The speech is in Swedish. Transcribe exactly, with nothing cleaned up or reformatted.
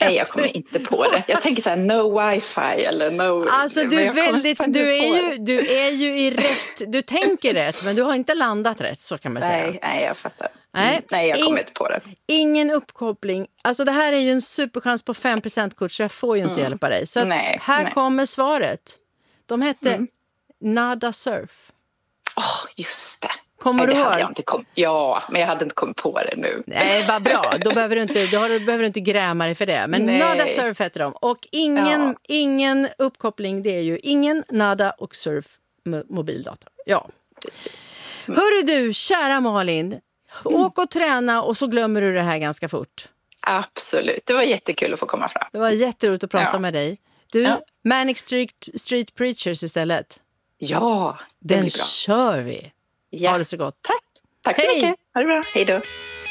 Nej, jag kommer inte på det. Jag tänker så här, no wifi eller no... Alltså du är väldigt, du är, ju, det. du är ju i rätt, du tänker rätt, men du har inte landat rätt, så kan man säga. Nej, nej, jag fattar. Nej, nej jag kommer in, inte på det. Ingen uppkoppling. Alltså det här är ju en superchans på fem procent kort, så jag får ju inte mm. hjälpa dig. Så att nej, här nej. kommer svaret. De hette mm. Nada Surf. Åh, oh, just det. Kommer Nej, du ihåg? Jag inte kom... Ja, men jag hade inte kommit på det nu. Nej, vad bra. Då behöver du inte, då behöver du inte gräma dig för det. Men Nej. Nada Surf heter de. Och ingen, ja. ingen uppkoppling, det är ju ingen Nada och Surf mobildata. Ja. Precis. Mm. Hörru du, kära Malin. Mm. Åk och träna och så glömmer du det här ganska fort. Absolut. Det var jättekul att få komma fram. Det var jätteroligt att prata ja. med dig. Du, ja. Manic Street, Street Preachers istället. Ja, det Den blir bra. kör vi. Ja. Ha det så gott. Tack. Tack Hej. så mycket. Ha det bra. Hej då.